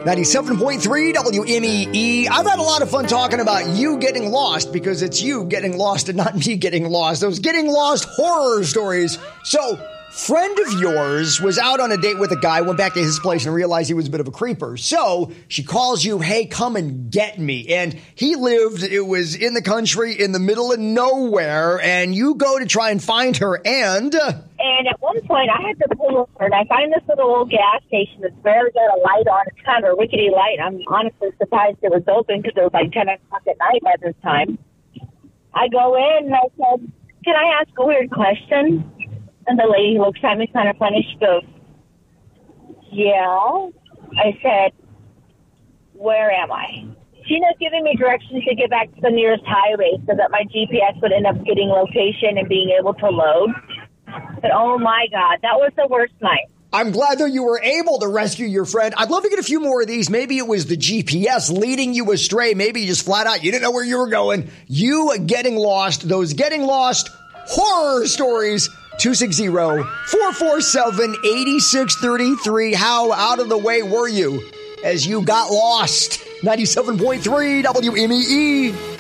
97.3 WMEE. I've had a lot of fun talking about you getting lost because it's you getting lost and not me getting lost. Those getting lost horror stories. So, friend of yours was out on a date with a guy, went back to his place and realized he was a bit of a creeper. So she calls you, hey, come and get me. And he lived, it was in the country, in the middle of nowhere. And you go to try and find her and at one point, I had to pull over, and I find this little old gas station that's barely got a light on. It's kind of a rickety light. I'm honestly surprised it was open because it was like 10 o'clock at night by this time. I go in, and I said, can I ask a weird question? And the lady looks at me kind of funny. She goes, yeah. I said, where am I? She ended up giving me directions to get back to the nearest highway so that my GPS would end up getting location and being able to load. But oh my God, that was the worst night. I'm glad that you were able to rescue your friend. I'd love to get a few more of these. Maybe it was the GPS leading you astray. Maybe you just flat out, you didn't know where you were going. You getting lost, those getting lost horror stories. 260-447-8633. How out of the way were you as you got lost? 97.3 WMEE.